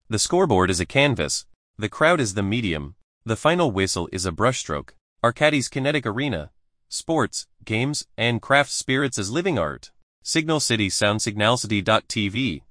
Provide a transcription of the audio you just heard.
The scoreboard is a canvas. The crowd is the medium. The final whistle is a brushstroke. Arcadis Kinetic Arena. Sports, games, and craft spirits as living art. Signal City Sound Signalcity.tv